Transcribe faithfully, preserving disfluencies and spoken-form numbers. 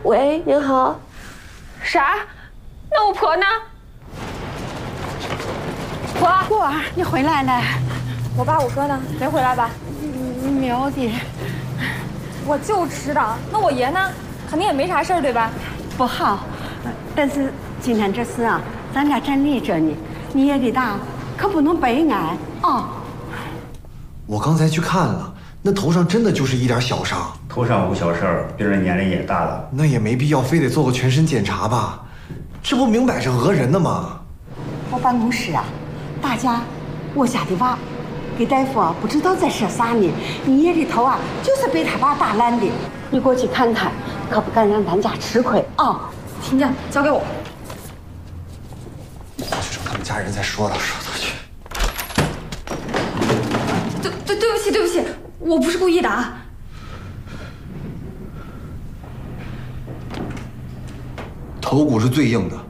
喂，您好。 啥？那我婆呢？婆， 过儿，你回来了。 我爸我哥呢？没回来吧？ 没有的。 我就知道。那我爷呢？肯定也没啥事儿，对吧？ 不好，但是今天这事啊，咱俩站立着呢，你也得大，可不能悲哀啊。 我刚才去看了，那头上真的就是一点小伤。 头上无小事儿，病人年龄也大了， 那也没必要非得做个全身检查吧？这不明摆着讹人的吗？ 我办公室啊，大家我家的娃，给大夫啊不知道在说啥呢。你爷的头啊，就是被他爸打烂的。你过去看看，可不敢让咱家吃亏啊！ 听见？交给我。 我去找他们家人再说了，说他去。 对对对不起对不起，我不是故意的啊。 头骨是最硬的，